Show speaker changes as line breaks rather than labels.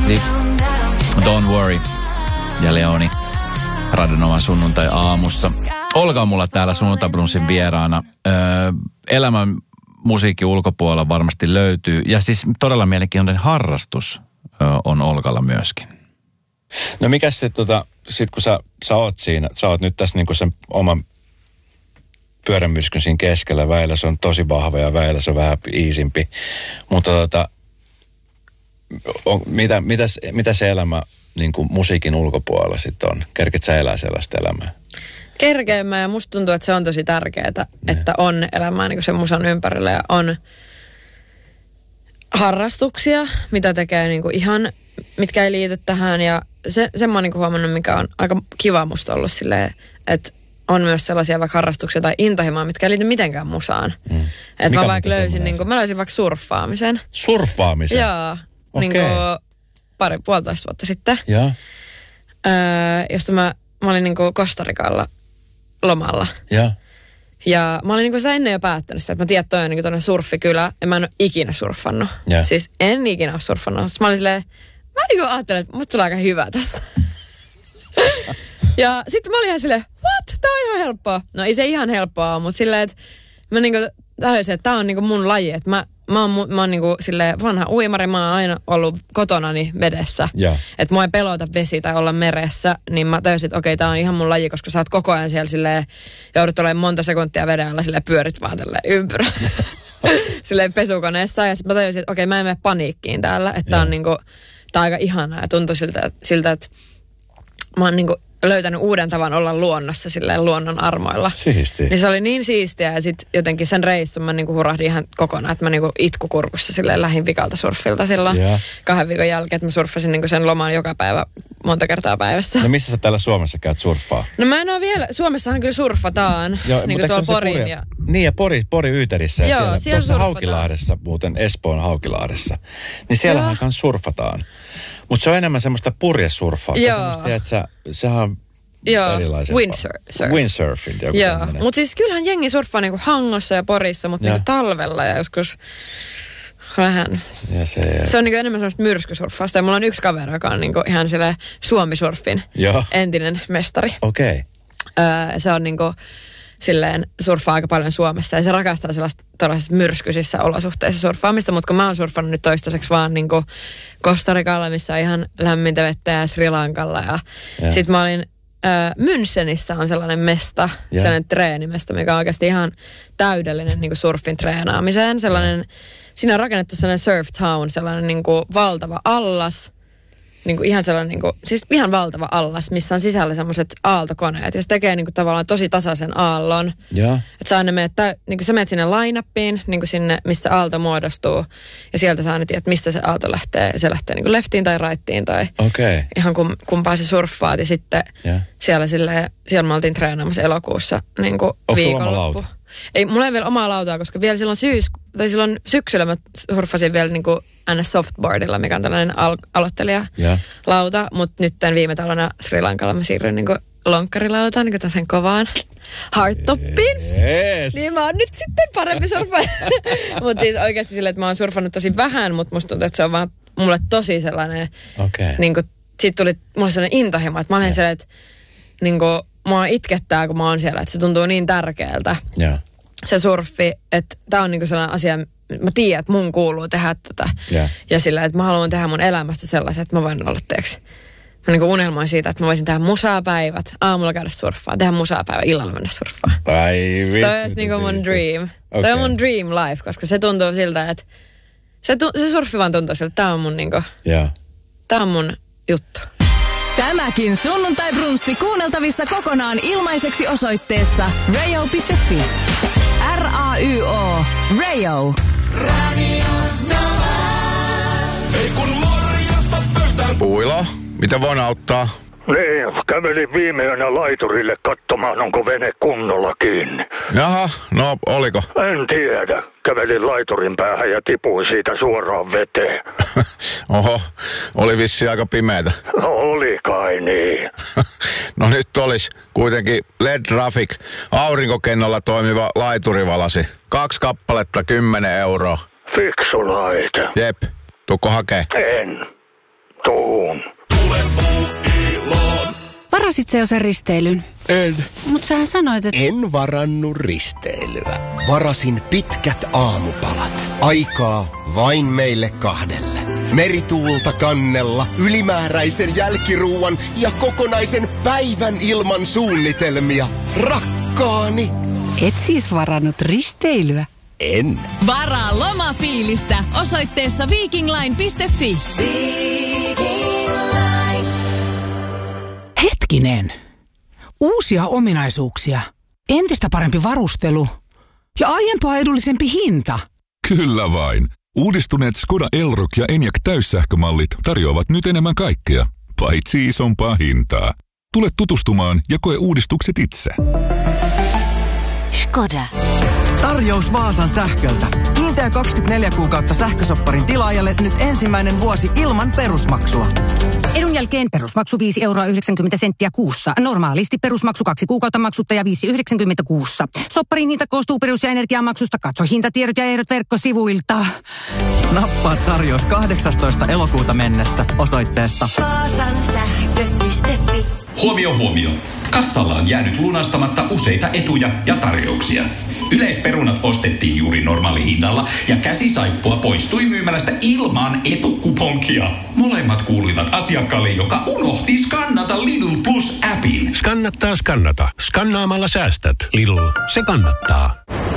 This, Don't Worry ja Leoni Radionovan sunnuntai-aamussa. Olga on mulla täällä Sunnuntai Brunssin vieraana. Elämän musiikin ulkopuolella varmasti löytyy. Ja siis todella mielenkiintoinen harrastus on Olgalla myöskin.
No mikäs sit kun sä oot siinä, sä oot nyt tässä niinku sen oman pyörämyrskyn siinä keskellä. Väillä se on tosi vahva ja väillä se on vähän iisimpi. Mutta mitä se elämä niinku musiikin ulkopuolella sitten on? Kerket sä elää sellaista elämää?
Kerkeämään ja musta tuntuu, että se on tosi tärkeää, että on elämää niin sen musan ympärillä ja on harrastuksia, mitä tekee niin kuin ihan, mitkä ei liity tähän ja sen mä oon niin kuin huomannut, mikä on aika kiva musta ollut silleen, että on myös sellaisia vaikka harrastuksia tai intohimoja, mitkä ei liity mitenkään musaan. Että mä vaikka löysin, niin kuin, mä löysin vaikka surffaamisen.
Surffaamisen?
Joo,
okay.
Niin kuin puolitoista vuotta sitten.
Joo.
Josta mä olin niin kuin Kostarikalla lomalla.
Ja.
Ja mä olin niin kuin sitä ennen jo päättänyt sitä, että mä tiedän, että toi on niin kuin tuonne surffikylä, ja mä en ole ikinä surffannut.
Ja.
Siis en ikinä ole surffannut. Mä olin silleen, mä niin kuin ajattelin, että musta tulee aika hyvä tässä. Ja sitten mä olin ihan silleen, what? Tää on ihan helppoa. No ei se ihan helppoa ole, mutta silleen, että mä niin kuin tajusin, että tää on niin kuin mun laji, että mä oon niin kuin silleen vanha uimari, mä oon aina ollut kotonani vedessä. Että mua ei pelota vesi tai olla meressä, niin mä tajusin, että okei, tää on ihan mun laji, koska sä oot koko ajan siellä silleen, joudut olemaan monta sekuntia veden alla, silleen pyörit vaan tälleen ympyrä. Silleen pesukoneessa. Ja sitten mä tajusin, että okei, mä en mene paniikkiin täällä, että tää on niinku, tää on aika ihanaa ja tuntui siltä, että mä oon niinku löytänyt uuden tavan olla luonnossa silleen luonnon armoilla.
Siistiä.
Niin se oli niin siistiä ja sitten jotenkin sen reissun mä niinku hurahdin ihan kokonaan, että mä niinku itkukurkussa silleen lähdin vikalta surfilta silloin 2 viikon jälkeen, että mä surffasin niinku sen loman joka päivä monta kertaa päivässä.
No missä sä täällä Suomessa käyt surffaa?
No mä en oo vielä, Suomessahan kyllä surffataan, niinku tuolla Porin ja...
Niin ja Pori Yyterissä ja
joo,
siellä tuossa Haukilahdessa, muuten Espoon Haukilahdessa, niin siellähän kanssa surffataan. Mutta se on enemmän semmoista purjesurffausta.
Joo.
Semmoista, että sehän on erilaisempaa. Windsurfing.
Joo, mutta siis kyllähän jengi surffaa niinku Hangossa ja Porissa, mutta niinku talvella ja joskus vähän.
Ja
se on niinku enemmän semmoista myrskysurffausta. Ja mulla on yksi kaveri, joka on niinku ihan silleen Suomi-surfin entinen mestari.
Okei.
Se on niinku silleen surffaa aika paljon Suomessa ja se rakastaa sellaisissa myrskyisissä olosuhteissa surffaamista, mutta kun mä oon surffannut nyt toistaiseksi vaan niinku Kostarikalla, missä on ihan lämmintä vettä ja Sri Lankalla ja sit mä olin Münchenissä on sellainen mesta, sellainen treenimesta, mikä on oikeasti ihan täydellinen niinku surfin treenaamiseen, sellainen, siinä on rakennettu sellainen surf town, sellainen niinku valtava allas, niinku ihan sellainen niinku, siis ihan valtava allas, missä on sisällä semmoiset aaltokoneet, ja se tekee niinku tavallaan tosi tasaisen aallon. Että sä aina niinku sä menet sinne line-upiin, niinku sinne, missä aalto muodostuu, ja sieltä sä aina tiedät, mistä se aalto lähtee, ja se lähtee niinku leftiin tai rightiin, tai ihan kumpaa se surffaat, ja sitten siellä me oltiin treenaamassa elokuussa niinku viikonloppu. Ei, mulla ei vielä omaa lautaa, koska vielä silloin syksyllä mä surffasin vielä niinku ns. Softboardilla, mikä on tällainen aloittelijalauta, mutta nyt tämän viime talona Sri Lankalla mä siirryin niinku lonkkarilautaan, niinku tämän sen kovaan hardtoppiin. Niin mä oon nyt sitten parempi surffaaja. Mutta siis oikeasti silleen, että mä oon surfannut tosi vähän, mutta musta tuntuu, että se on vaan mulle tosi sellainen, niinku, sit tuli mulle sellainen intohimo, että mä olen sellainen, että niinku, mua itkettää, kun mä oon siellä, että se tuntuu niin tärkeältä. Se surffi, että tää on niinku sellainen asia, mä tiedän, että mun kuuluu tehdä tätä. Ja sillä, että mä haluan tehdä mun elämästä sellaisen, että mä voin olla teeksi. Mä niinku unelmoin siitä, että mä voisin tehdä musapäivät, aamulla käydä surffaa, tehdä musapäivä, illalla mennä surffaa. Toi olisi niinku mun dream. Toi on mun dream life, koska se tuntuu siltä, että se surffi vaan tuntuu siltä, että tää on mun niinku, tää on mun juttu.
Tämäkin sunnuntai-brunssi kuunneltavissa kokonaan ilmaiseksi osoitteessa rayo.fi. RAYO. Rayo.
Puilo, mitä voin auttaa?
Niin, kävelin viime yönä laiturille katsomaan, onko vene kunnolla kiinni.
Jaha, no oliko?
En tiedä. Kävelin laiturin päähän ja tipuin siitä suoraan veteen.
Oho, oli vissi aika pimeätä.
No, oli kai niin.
No nyt olisi kuitenkin LED Traffic aurinkokennolla toimiva laiturivalasi. 2 kappaletta 10 €.
Fiksu laite.
Jep, tuukko hakee?
En. Tuu.
Varasit sä jo sen risteilyn?
En.
Mut sähän sanoit, että...
En varannut risteilyä. Varasin pitkät aamupalat. Aikaa vain meille kahdelle. Merituulta kannella, ylimääräisen jälkiruuan ja kokonaisen päivän ilman suunnitelmia. Rakkaani.
Et siis varannut risteilyä?
En.
Varaa lomafiilistä osoitteessa vikingline.fi.
Hetkinen. Uusia ominaisuuksia, entistä parempi varustelu ja aiempaa edullisempi hinta.
Kyllä vain. Uudistuneet Skoda Elroq ja Enyaq täyssähkömallit tarjoavat nyt enemmän kaikkea, paitsi isompaa hintaa. Tule tutustumaan ja koe uudistukset itse.
Skoda.
Tarjous Vaasan sähköltä. Kiinteä 24 kuukautta sähkösopparin tilaajalle nyt ensimmäinen vuosi ilman perusmaksua.
Edun jälkeen perusmaksu 5,90 € kuussa. Normaalisti perusmaksu 2 kuukautta maksutta ja 5,90 € kuussa. Sopparin hinta koostuu perus- ja energiamaksusta. Katso hintatiedot ja ehdot verkkosivuilta.
Nappaa tarjous 18. elokuuta mennessä osoitteesta
vaasansähkö.fi.
Huomio. Kassalla on jäänyt lunastamatta useita etuja ja tarjouksia. Yleisperunat ostettiin juuri normaalihinnalla ja käsisaippua poistui myymälästä ilman etukuponkia. Molemmat kuuluivat asiakkaalle, joka unohti skannata Lidl Plus-appin.
Skannattaa. Skannaamalla säästät. Lidl, se kannattaa.